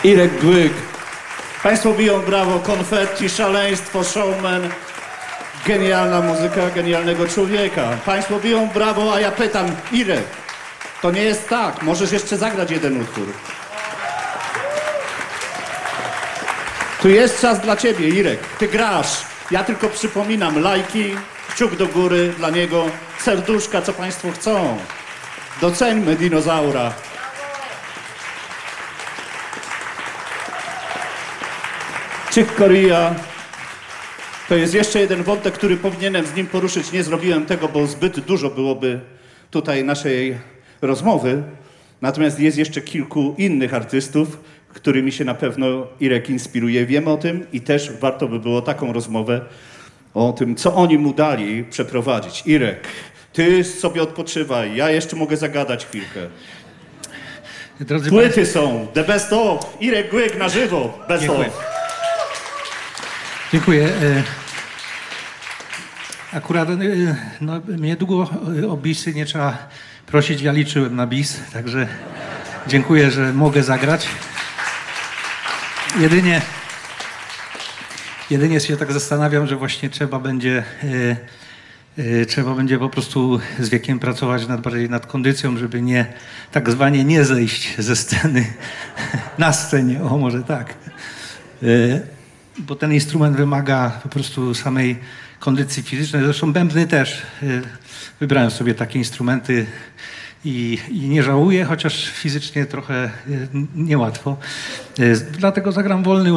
Irek Głyk. Państwo biją brawo, konfetti, szaleństwo, showman. Genialna muzyka genialnego człowieka. Państwo biją brawo, a ja pytam, Irek, to nie jest tak, możesz jeszcze zagrać jeden utwór. Tu jest czas dla ciebie, Irek, ty grasz. Ja tylko przypominam, lajki, kciuk do góry dla niego, serduszka, co państwo chcą. Doceńmy dinozaura. Chick Corea to jest jeszcze jeden wątek, który powinienem z nim poruszyć. Nie zrobiłem tego, bo zbyt dużo byłoby tutaj naszej rozmowy. Natomiast jest jeszcze kilku innych artystów, którymi się na pewno Irek inspiruje. Wiemy o tym i też warto by było taką rozmowę o tym, co oni mu dali, przeprowadzić. Irek, ty sobie odpoczywaj, ja jeszcze mogę zagadać chwilkę. Drodzy Płyty są, the best of, Irek Głyk na żywo, best Dziękuję. of. Dziękuję. Akurat no, mnie długo o bisy nie trzeba prosić, ja liczyłem na bis, także dziękuję, że mogę zagrać. Jedynie się tak zastanawiam, że właśnie trzeba będzie po prostu z wiekiem pracować bardziej nad kondycją, żeby tak zwanie nie zejść ze sceny na scenie, o może tak. Bo ten instrument wymaga po prostu samej kondycji fizycznej. Zresztą bębny też. Wybrałem sobie takie instrumenty i nie żałuję, chociaż fizycznie trochę niełatwo. Dlatego zagram wolny